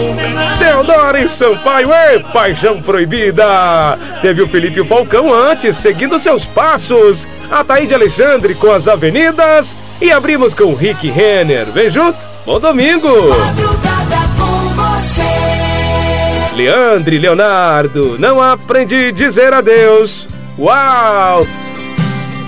Deodoro e Sampaio, paixão proibida. Teve o Felipe e o Falcão antes, seguindo seus passos. A Taíde Alexandre com as avenidas. E abrimos com Rick Renner. Vem junto, bom domingo. Leandro e Leonardo, não aprendi a dizer adeus. Uau!